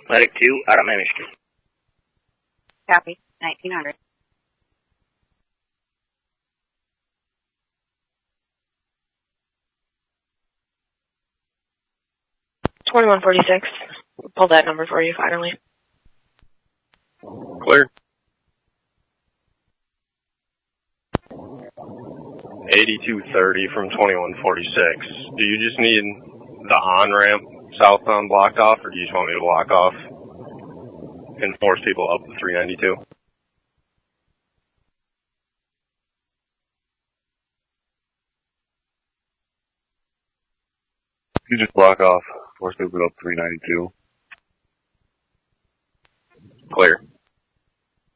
Medic 2, out of Mammoth Street. Copy. 1900. $21.46. Pull that number for you finally. Clear. 8230 from 2146. Do you just need the on-ramp southbound blocked off, or do you just want me to block off and force people up to 392? You just block off, force people up 392. Clear.